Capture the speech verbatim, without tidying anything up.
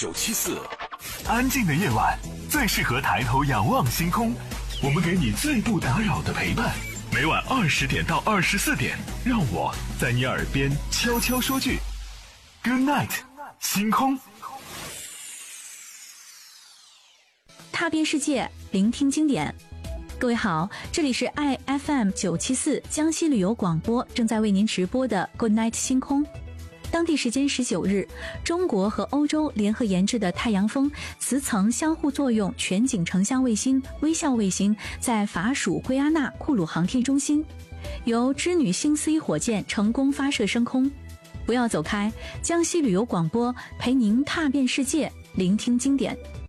九七四。 安静的夜晚最适合抬头仰望星空，我们给你最不打扰的陪伴。每晚二十点到二十四点，让我在你耳边悄悄说句 Good night， 星空。 踏遍世界，聆听经典。各位好，这里是 I F M 九七四江西旅游广播正在为您直播的 Good night 星空。当地时间十九日，中国和欧洲联合研制的太阳风磁层相互作用全景成像卫星微笑卫星在法属圭亚那库鲁航天中心由织女星 C 火箭成功发射升空。不要走开，江西旅游广播陪您踏遍世界，聆听经典。